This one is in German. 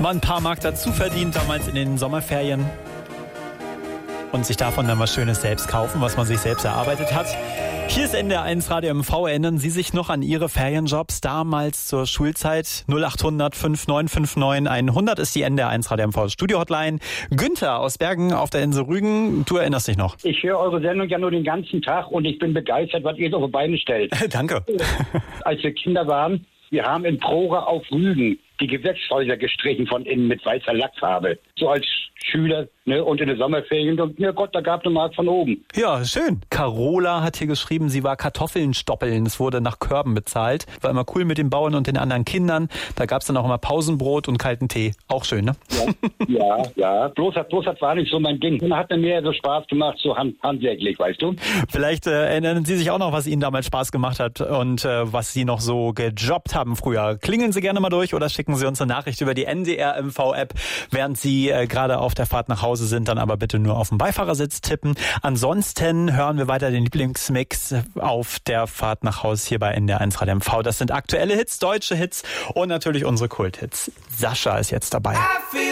mal ein paar Mark dazu verdient, damals in den Sommerferien. Und sich davon dann was Schönes selbst kaufen, was man sich selbst erarbeitet hat. Hier ist NDR 1 Radio MV. Erinnern Sie sich noch an Ihre Ferienjobs damals zur Schulzeit? 0800 5959 100 ist die NDR 1 Radio MV Studio-Hotline. Günther aus Bergen auf der Insel Rügen, du erinnerst dich noch? Ich höre eure Sendung ja nur den ganzen Tag und ich bin begeistert, was ihr so auf die Beine stellt. Danke. Als wir Kinder waren, wir haben in Prora auf Rügen die Gewächshäuser gestrichen von innen mit weißer Lackfarbe. So als Schüler, ne, und in den Sommerferien. Und ja Gott, da gab es eine Mark von oben. Ja, schön. Carola hat hier geschrieben, sie war Kartoffeln stoppeln. Es wurde nach Körben bezahlt. War immer cool mit den Bauern und den anderen Kindern. Da gab es dann auch immer Pausenbrot und kalten Tee. Auch schön, ne? Ja. Bloß das war nicht so mein Ding. Da hat mir mehr so Spaß gemacht, so handwerklich, weißt du? Vielleicht erinnern Sie sich auch noch, was Ihnen damals Spaß gemacht hat und was Sie noch so gejobbt haben früher. Klingeln Sie gerne mal durch oder schicken Sie uns eine Nachricht über die NDR MV-App, während Sie gerade auf der Fahrt nach Hause sind, dann aber bitte nur auf dem Beifahrersitz tippen. Ansonsten hören wir weiter den Lieblingsmix auf der Fahrt nach Hause hier bei NDR 1 Radio MV. Das sind aktuelle Hits, deutsche Hits und natürlich unsere Kulthits. Sascha ist jetzt dabei.